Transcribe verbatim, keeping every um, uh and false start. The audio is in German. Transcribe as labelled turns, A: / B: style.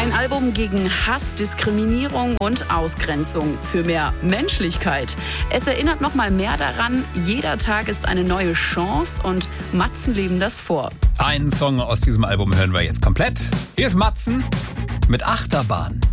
A: Ein Album gegen Hass, Diskriminierung und Ausgrenzung. Für mehr Menschlichkeit. Es erinnert noch mal mehr daran, jeder Tag ist eine neue Chance und Matzen leben das vor.
B: Einen Song aus diesem Album hören wir jetzt komplett. Hier ist Matzen mit Achterbahn.